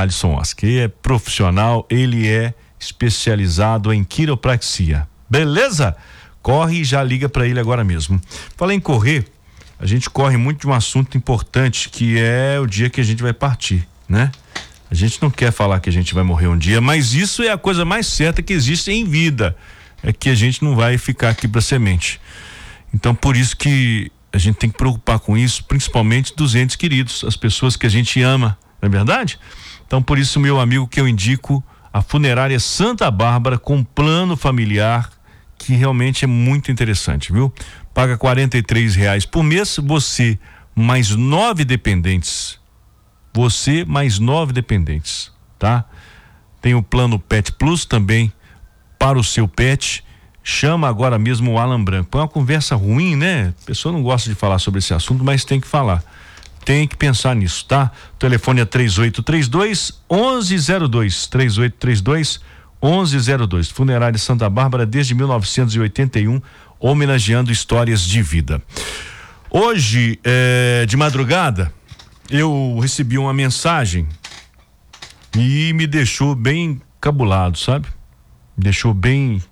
Alisson Oscar. Ele é profissional, ele é especializado em quiropraxia. Beleza? Corre e já liga para ele agora mesmo. Falei em correr, a gente corre muito de um assunto importante, que é o dia que a gente vai partir, né? A gente não quer falar que a gente vai morrer um dia, mas isso é a coisa mais certa que existe em vida, é que a gente não vai ficar aqui para semente. Então, por isso que a gente tem que preocupar com isso, principalmente dos entes queridos, as pessoas que a gente ama, não é verdade? Então, por isso, meu amigo, que eu indico a Funerária Santa Bárbara com plano familiar, que realmente é muito interessante, viu? Paga R$ 43 por mês, você mais 9 dependentes. Você mais 9 dependentes, tá? Tem o plano Pet Plus também para o seu pet. Chama agora mesmo o Alan Branco. É uma conversa ruim, né? A pessoa não gosta de falar sobre esse assunto, mas tem que falar. Tem que pensar nisso, tá? O telefone é 3832-1102. 3832-1102. Funerária Santa Bárbara desde 1981, homenageando histórias de vida. Hoje, de madrugada, eu recebi uma mensagem e me deixou bem cabulado, sabe? Me deixou bem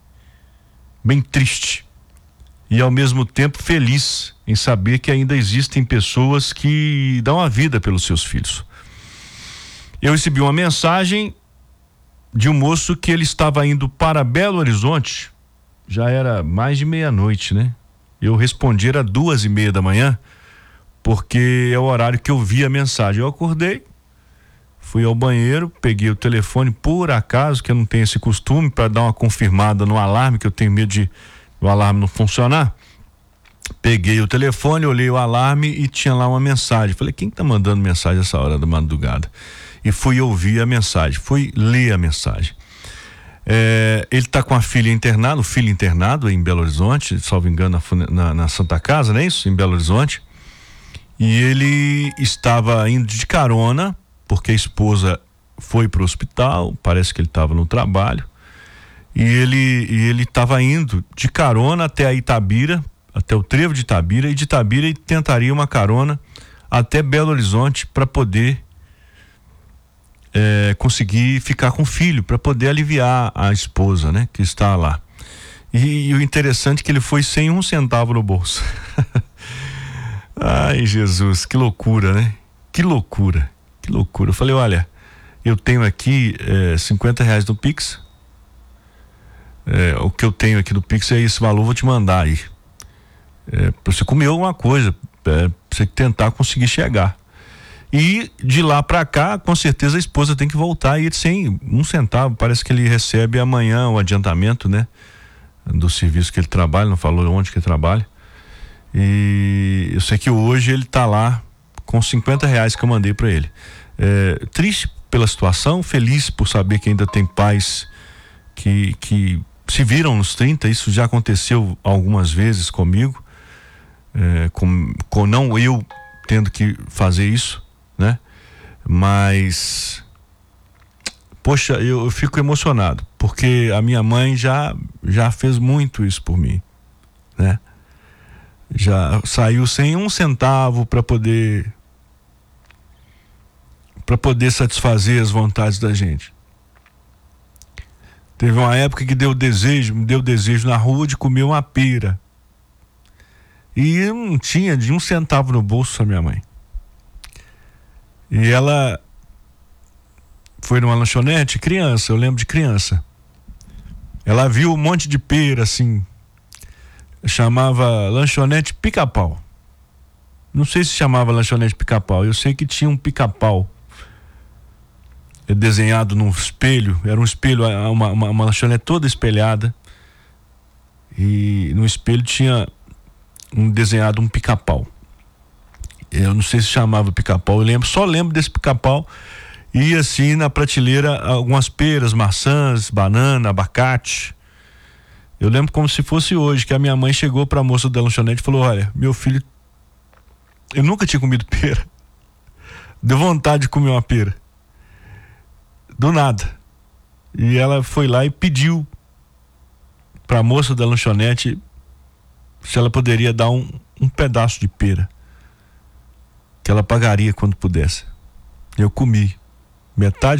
triste e ao mesmo tempo feliz em saber que ainda existem pessoas que dão a vida pelos seus filhos. Eu recebi uma mensagem de um moço que ele estava indo para Belo Horizonte, já era mais de meia-noite, né? Eu respondi, era 2:30 da manhã, porque é o horário que eu vi a mensagem. Eu acordei, fui ao banheiro, peguei o telefone, por acaso, que eu não tenho esse costume, para dar uma confirmada no alarme, que eu tenho medo de o alarme não funcionar. Peguei o telefone, olhei o alarme e tinha lá uma mensagem. Falei, quem tá mandando mensagem essa hora da madrugada? E fui ouvir a mensagem, fui ler a mensagem. Ele tá com a filha internada, o filho internado em Belo Horizonte, salvo engano, na Santa Casa, não é isso? Em Belo Horizonte. E ele estava indo de carona, porque a esposa foi para o hospital, parece que ele estava no trabalho, e ele estava indo de carona até a Itabira, até o trevo de Itabira, e de Itabira ele tentaria uma carona até Belo Horizonte para poder conseguir ficar com o filho, para poder aliviar a esposa, né, que está lá. E o interessante é que ele foi sem um centavo no bolso. Ai, Jesus, que loucura, né? Que loucura. Eu falei, olha, eu tenho aqui R$ 50 no Pix. O que eu tenho aqui no Pix é esse valor, vou te mandar aí. Pra você comer alguma coisa, pra você tentar conseguir chegar. E de lá pra cá, com certeza a esposa tem que voltar e ele sem um centavo. Parece que ele recebe amanhã o adiantamento, né? Do serviço que ele trabalha, não falou onde que ele trabalha. E eu sei que hoje ele tá lá com R$ 50 que eu mandei para ele. Triste pela situação, feliz por saber que ainda tem pais que se viram nos 30, isso já aconteceu algumas vezes comigo, com não eu tendo que fazer isso, né? Mas poxa, eu fico emocionado, porque a minha mãe já fez muito isso por mim, né? Já saiu sem um centavo para poder satisfazer as vontades da gente. Teve uma época que me deu desejo na rua de comer uma pera. E eu não tinha de um centavo no bolso a minha mãe. E ela foi numa lanchonete, criança, eu lembro de criança. Ela viu um monte de pera assim, chamava lanchonete Pica-Pau. Não sei se chamava lanchonete Pica-Pau, eu sei que tinha um pica-pau desenhado num espelho, era um espelho, uma lanchonete toda espelhada, e no espelho tinha desenhado um pica-pau. Eu não sei se chamava pica-pau, só lembro desse pica-pau, e assim na prateleira algumas peras, maçãs, banana, abacate. Eu lembro como se fosse hoje, que a minha mãe chegou pra moça da lanchonete e falou, olha, meu filho, eu nunca tinha comido pera, deu vontade de comer uma pera, do nada. E ela foi lá e pediu pra moça da lanchonete se ela poderia dar um pedaço de pera, que ela pagaria quando pudesse. Eu comi metade